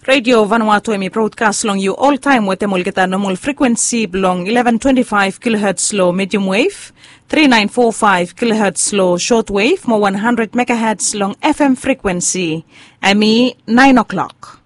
Radio Vanuatu emi broadcast long you all time with emulgeta normal frequency long 1125 kHz low medium wave, 3945 kHz low short wave, more 100 megahertz long FM frequency. Emi 9 o'clock.